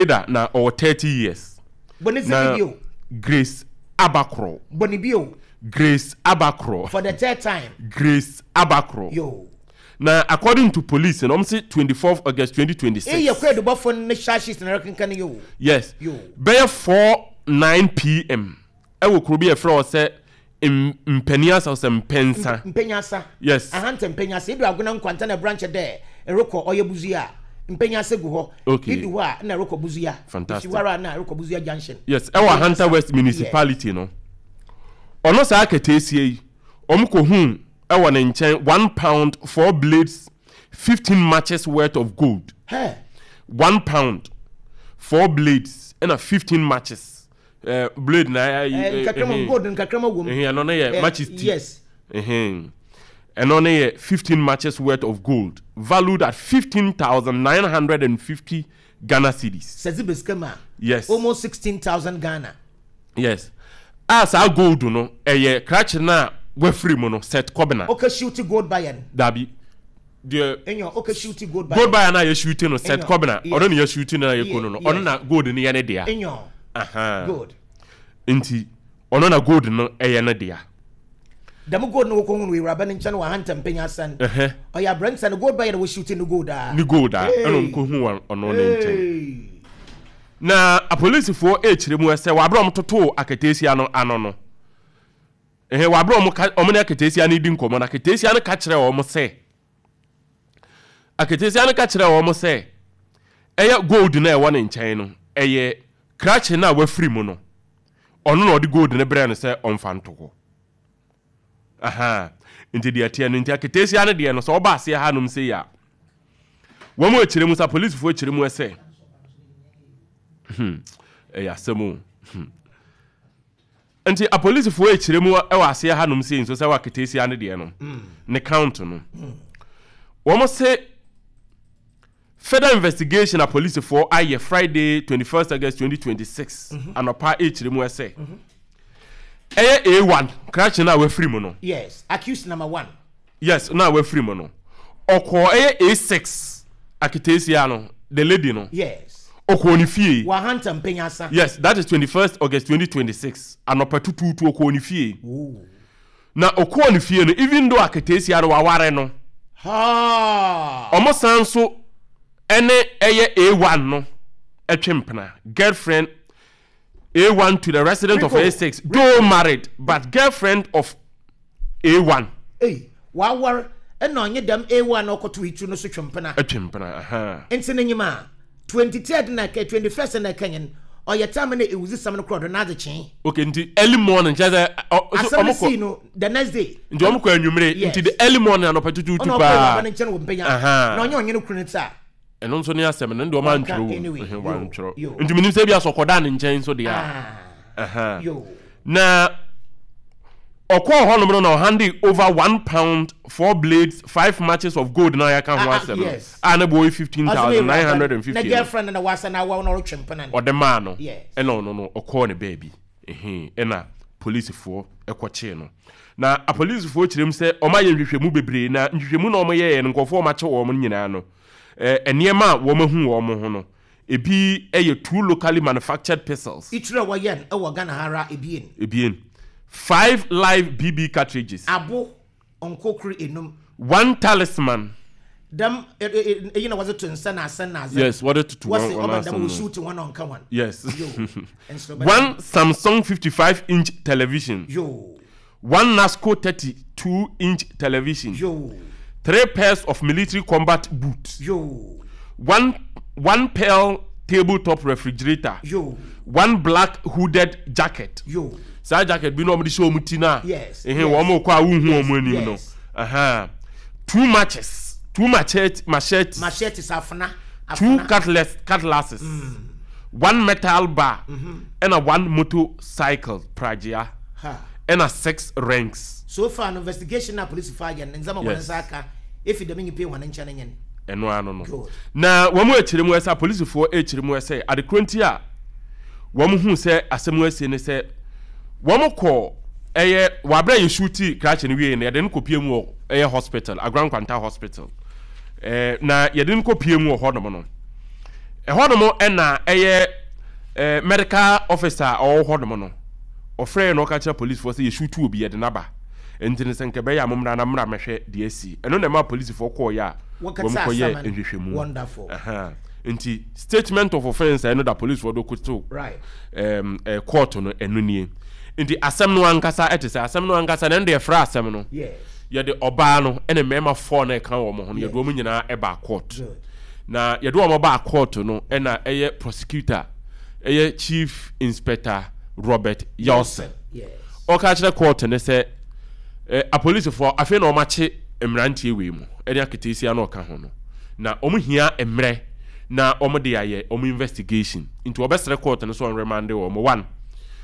Ida na or 30 years. Bonizibio. Grace Abacro. Bonibio. Grace Abacro. For the third time. Grace Abacro. Yo. Now, according to police, and I'm saying 24th August 2026. You create the buffer in the shashes and can you? Yes. Yo. By 4:09 p.m. I will be a fraud say Mpeniasa or some pensa. Mpenyasa. Yes. I hunt Mpenyasa. If you are going to quantana branch there, a roko or your buzia. Mpenyasa go. Okay. You are na roko buzia. Fantastic. You are na roko buzia junction. Yes. Our Hunter West municipality, no. Ono sa aketesi omko hu e won nchen £1 4 blades 15 matches worth of gold. Hey. £1 4 blades and a 15 matches. Blade na kakrama gold and kakrama wom. No na matches. Yes. And on 15 matches worth of gold valued at 15,950 Ghana cedis. Sezibeskema. Yes. Almost 16,000 Ghana. Yes. As our gold no cratch na we free mono set kobna. Okay, shooty gold buyer. Dabi. The enyo okay shooty gold buyer. Gold buyer na you shooting no set kobna. Odo na you shooting na you kono no. Yes. Ono na gold ni ya ne dia. Enyo. Aha. Good. Nti ono na gold no ne dia. Damu gold no ko hunu we raba ne ncha no hanta mpenya san. Oya brands and gold buyer we shooting no gold ah. Ni gold ah. Eno ko hu ono ne ncha. Na a police for echire mu ese wa bro mtoto aketesia no ano no. Wa bro mu omo na aketesia ni di nkomo na aketesia no ka kire omo se. Aketesia no ka kire omo se. Eye gold na e won nchen no. Eye crash na wa free mu no. Ono na odi gold ne bre no se onfanto ho. Aha. Nti dia tie no nti aketesia no de no so oba ase ha no se ya. Wo mu echire mu sa police for echire mu ese. Semu. Anti a police for echire mu e wa ase ha nom sei so se wa ketesia ne de no. Ne count no. Wo say further investigation a police for aye Friday 21st August 2026 anopa echire mu ese. A1 crash na we free mu no. Yes, accused number 1. Yes, na we free mu no. Okwo A6 aketesia no, the lady no. Yes. Okonifie. Wa hanta mpenyasa. Yes, that is 21st August 2026. Anopa tutu okonifie. Na okonifie no even though aketesia no waware no. Ha. Omo sanso ene eye A1 no etwempena. Girlfriend A1 to the resident of A6. Though married, but girlfriend of A1. Hey, waware eno nye dem A1 okoto itu no so twempena. Etwempena, aha. Enti nyima 23rd na 21st na kanyen oya time na ewuzi sam no crowd na chen. Okay, nti early morning just omoko no the next day. Nti omoko anwumre nti the early morning anopa tutu pa. Na nchen wo mpenya. Na onye onye no kunita. Eno nso ne asem ne ndo ma ntwero. Wa ntwero. Nti minim se bia sokoda ne nchen so dia. Aha. Yo. Na okwo honom no handi over £1 4 blades 5 matches of gold na ya kan ho asem. And boy 15,950. Na girlfriend na wasa na wa no twempena. O de man no. No okwo ne baby. Ena police for ekwoche no. Na a police for chirem se o ma ye nhwehwemu bebre na nhwehwemu na o ma ye nkofo o ma che wo mo nyina no. Eniema wo ma hu wo mo ho no. Ebi eye 2 locally manufactured pistols. Itura wa yen e wo Ghana hara ebien. 5 live BB cartridges. Abo onkokru enum. 1 talisman. Them you know was it to nsana asana. Yes, what it to one them shoot one on come one. Yes. 1 Samsung 55-inch television. 1 Nasco 32-inch television. 3 pairs of military combat boots. 1 Pearl tabletop refrigerator. 1 black hooded jacket. Sa jacket bi no mo di show mutina. Yes. Wo mo kwa wu hu omo anim no. Aha. 2 matches. 2 machetes afna. 2 cutlasses. 1 metal bar. And a 1 motorcycle prajia. And a 6 rings. So far an investigation na police fire and nzama wana saka if the mingi pay wana nchane nyen. Eno ano no. Na wo mo echire mu esa police for echire mu esa adekronti a wo mo hu se asemu ese ne se wo mo ko eye wabra ye shooting crash ne wie ne ye de nkopie mu eye hospital Agran Kwanta hospital na ye de nkopie mu ho no no hono na medical officer or hono no ofre no ka police force ye shoot obi de naba entine senke be ya momra na mra mehwe de asi eno na ma police for call ya wo ko ye nhwehwemu wonderful nti statement of offense eno da police for do kuto right court no eno nie nti asem no ankasa etese asem no ankasa na de fra asem no yes ye de oba no ene mema 4 na kan wo mo ho ye do mo nyina e ba court na ye do mo ba court no ena eye prosecutor eye chief inspector Robert Yelson yes o ka kire court ne se a police for afi na o mache emrantie we mu ene aketesi ya na o ka ho no na o mu hia emre na o mu de aye o mu investigation into obesre court ne so on remand o mu one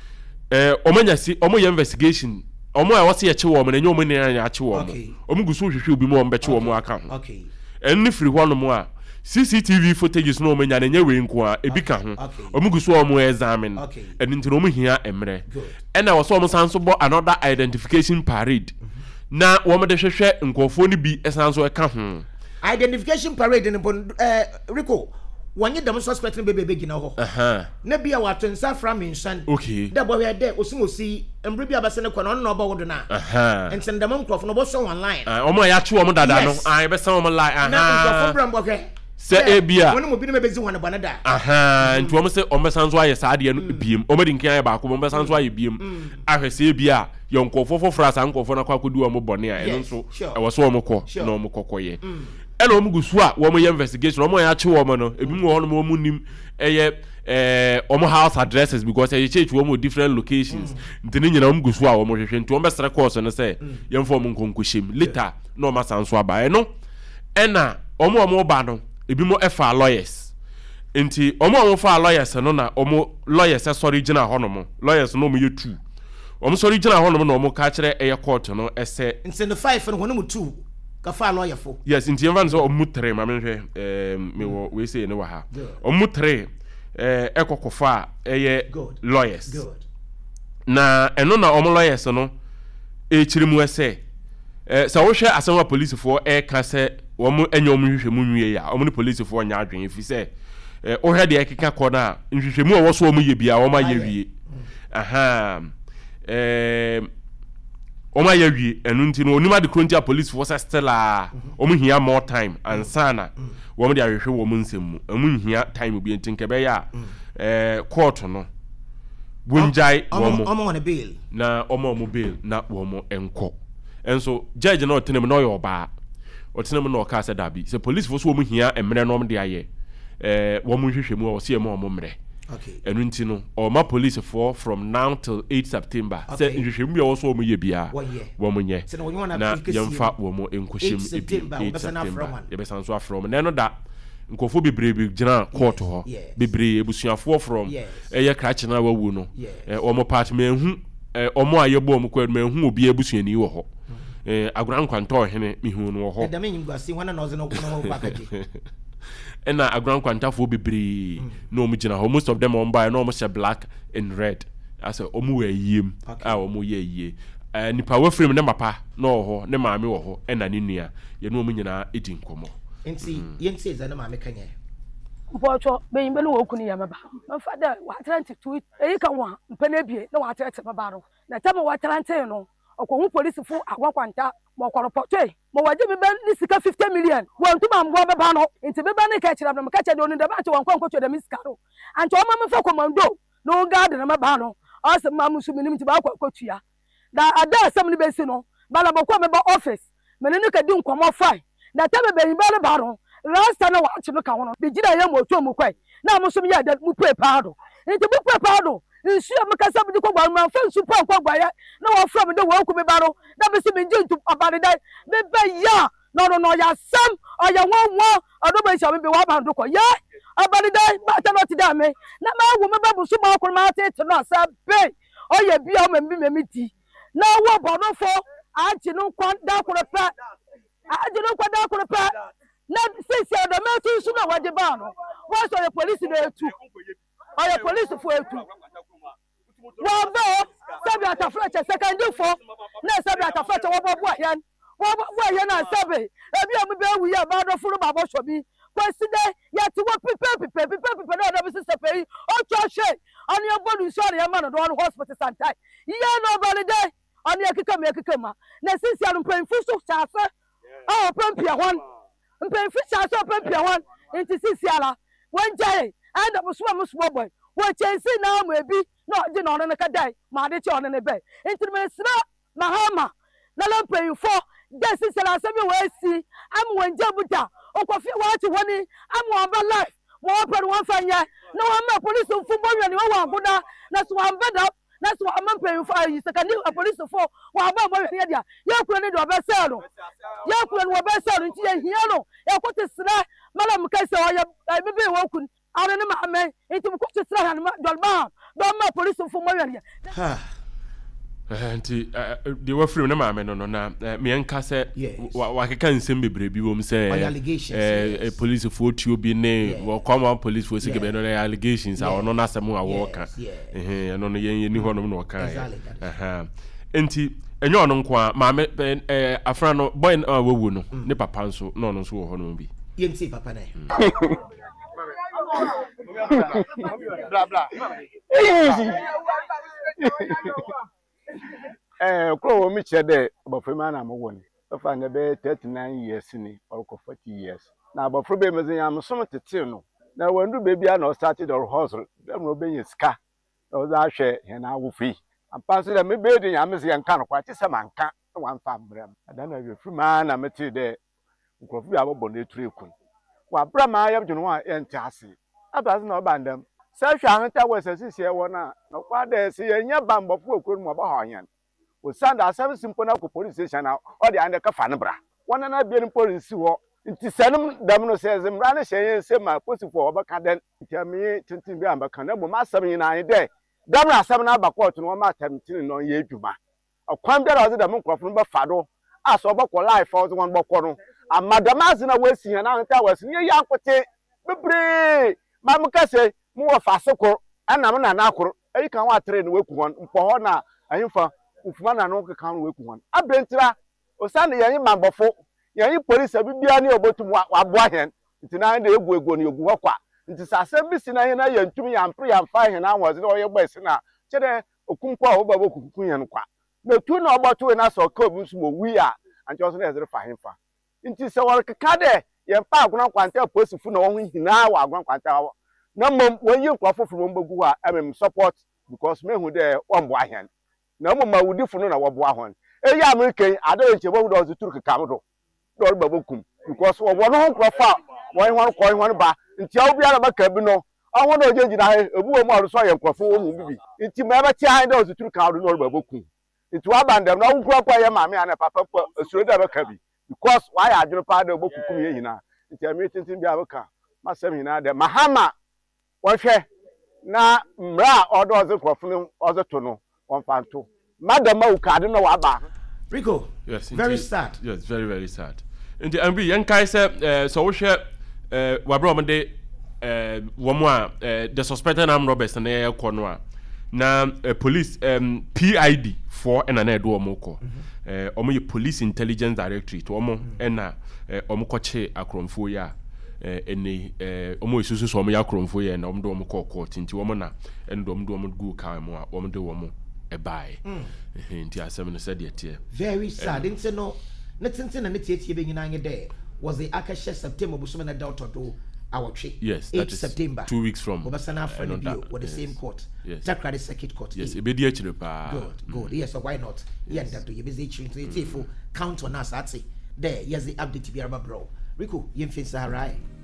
o mu nyasi o mu investigation o mu a wo se ye che wo mu na nyo mu ne ya che wo mu o mu gusu hwehwe obi mu o mbe che wo mu aka ho okay enni free ho no mu a CCTV footage no menya na nya we nko a ebi ka ho omuguso omo examine and nti no mu hia emre ena wo so omo sanso bo another identification parade na wo mo de hwehwe nkofo ni bi esanso e ka ho identification parade ni Rico wanye dem suspect ni bebe gina ho na bia wato nsa from insan okay da bo we de osimosi embre bia base ne kono no bo wodo na enten dem nkofo no bo so online omo ya che omo dada no be se omo lie na nkofo bram bo hwe se ebia wonu mo bi no mebezi wana bana da nti wo mo se omo sanso aye saade no biem omo di nkan aye ba ko omo sanso aye biem ahwe se ebia yo nkofo fofora sa nkofo na kwa kodu omo bone a eno nso e wo so omo ko na omo kokoye ela omo gusu a wo mo ye investigation omo ya che omo no ebi mo hono mo mu nim eye omo house addresses because eye chechu omo different locations nti ni nyina omo gusu a wo mo hwehwe nti omo besere course no se ye mfo omo nkonkohyem later no ma sanso aba eno ena omo ba no ebi mo efa lawyers enti omo fa lawyers no na omo lawyers sorry gina hono mo lawyers no mo ye 2 omo sorry gina hono mo na omo ka kire eye court no ese instead the 5 no hono mo 2 ka fa lawyer fo yes enti envan so omo 3 ma me hwe me wo we say ne wa ha omo 3 ekokofa eye lawyers good na eno na omo lawyers no chirimu ese sa wo hwe asenwa police for ka se womu enyo mu hwehwe mu nwie ya omu ni police for nya adwen ifi se o hwe de ekeka ko na nhwehwe mu wo so omu ye bia wo ma ye wie oma ye wie enu nti no onima de krontia police force still a omu hia more time ansana womu de ahwehwe wo mu nsem mu omu hia time obi nti nkebe ya court no bunjai womu omo on bail na omo bail na womu enko enso judge no tenem no yo ba otenem no ka se dabi se police force womu hia emre no de aye womu hwehwe mu o se emu omo mre okay enu nti no o ma police for from now till 8 September se nhwehwe mu ye so omu ye bia womu nye na yemfa womu enkohyem ebi 8 September ye be sanso from na no da nkofo bebrebe gina court ho bebrebe ebusuafo from eye krache na wawu no omo part me hu omo ayebo omo kwa me hu obi ebusuani wo ho agran kwanto hene mihu no ho da menyim gwase wana na oze no ho pakaji ena agran kwantafo bebree no omo gina ho most of them on buy no omo share black and red asa omo we yiem omo ye yie nipa we frame ne mapa no ho ne maame wo ho ena ne nua ye no omo nyina edi nkomo enti yense za na maame kanye mpocho beyin be no okunu ya maba mfada wa atlantic to eyi kan wa mpana bie na wa atete maba no na tama wa atlantic no okohu police fu agwakwanta mo koropote mo waje be ni sika 50 million won tuma mbo be ba no enti be ba ne ka kira no ka kya de onu da ba te wankwa nkoto da miskaro anti o ma me fa commando no guard na maba no o se ma musu minim ti ba kwa kotua da ada asem ni be si no bala bokwa me ba office me ne ka di nkomo fine na tama be yin ba le ba no rasta na wa chi no ka wono be gina ye mo to mu kwai na musu mi ya da mu prepare do enti mu prepare do nsu amaka sabu ko gwa ma fa nsu pa ko gwa ya na wo from de wo ku me baro na be si me nje ntu abare dai be be ya no ya sam oya won odo be sha me be wa ba ndo ko ya abare dai ba ta no ti da me na ma wo me ba bu su ma ko ma te to no sa be oya bia o me mi ti na wo bo no fo a ji no kwa da ko pa na sisi odo me tu su na wa je ba no wo so the police na etu oya police fo etu Wabo sabi atafreche second for na sabi atafreche wo bobo ayan na sabi ebi am be wu ya ba do furu babo shobi consider yet to what people no sister pay o choshe on your body sorry man on hospital sometime nobody there on your kikama na since you paying full so chasa oh pempia one paying full chasa pempia one into sisiala one day and up small boy we change now maybe no di no na kadai ma de che on ne be into me sra mahama na la paying for this is la se we see am wanje buta okofi wa ti woni am amba life mo open one fanya no am police fu bo wi ni wa aguda na so am bed up na so am paying for you second police for wa ba bo wi dia ya kuro ni do be sell no ya kuro ni be sell nti ya hia no ya ko ti sra malam kai se wa ya bibi wa kun ara ni ma ame nti ko ti sra han ma dolba do ma police fu mo wi dia anti the were free na ma me no na me enka se wa keka nsem bebre bi wom se police for tuobi ne wo kwama police for sige be no allegations a ono na asem a wo ka no no yen ni ho no no ka anti enyo no nko ma me afra no boy wawu no ne papa nso no no nso wo ho no bi yenti papa na bla bla Kro mi chede abofrema na mo fa na be 39 years ni or 40 years na abofrebe mezi ya msom tete no na wandu bebi a na started or hustle dem no be yiska o za hwe he na wo free ampanso da me be di ya mezi ya nka no kwa tise manka wan fa mbrem adana be frema na meti de nkrofu ya bobo na eturu ekun wa brama ya dwunu a ente ase abazi na obandam sa hwe ahanta wesasisi e wona no kwa de se yenya bambofo okuru mo ba hoyan o sanda asem simpo na ko police station na o de ande ka fa ne bra wona na bia ni police ho nti sanum dam no se zimra na hye se ma posifo obaka den ntiame tintin bi ambaka na mo ma asem yin an de dam na asem na aba court no ma tamtin no ye adwuma akwan bia na dam nkrofo ba fa do aso obako life o won boko no amadamazi na wesi na anta wesi ye yankote bebre mam ka se mu wo fa sekor anam na na akoro ayi kan wa tre no weku won mpo ho na ayimfa ufuma na no kan no weku won abrentira osane yen mambofo yen police bibia ne obotum wa boa hen nti na na egu no egu hokwa nti sasem bi si na hen na yantum yampre yamfa hen na woze na oye gbesi na chede okunkwa wo babo kuku hen kwa na tu na oboto na so ka obu nso mo wi a anti oso na ezere fa hen fa nti se wor keka de yen pa aguna kwanta police fu na wo hina wa aguna kwanta na mom wonyi nkwafo from mbogu a emem support because me hu de won boa hen na mom mawudifo no na wo boa hon eyi american ado nche bo do zuturu keka mdo do babokum because wo no nkwafo a won ba nti awu bia na baka bi no awon na oje njina he ebuwo mu aruso ye nkwafo wo mu bibi nti ma ba ti han do zuturu ka do no babokum nti wa bandam na nkwafo ye maame ana papa esuro da baka bi because wa ya adwene pa da obokukum ye hina nti american tin bia baka masem hina de mahama wahwe na mra odoze krofunu ozeto no onfanto madam ukade no waba Rico. Yes, very indeed. sad. Yes, very very sad. Indeed, and we yankai say so we share wabro mde womwa the suspected armed robbers na ye kono na police PID for na na edo omoko omo ye police intelligence directorate omo na omo koche akromfo ya eni omo isusu so omo ya akromfo ya na omo do omo court nti omo na endo omo go ka mo omo de omo ebai nti asem no said yet very sad nti no netintin na netie be nyina anye there was the akashe September busome na daughter do awotwe yes 8 September 2 weeks from obasana afani bio with the same court Takrady circuit court yes ebedi akire pa good yes so why not yes that you busy children count on us at there yes the update be about bro Rico yemfisa right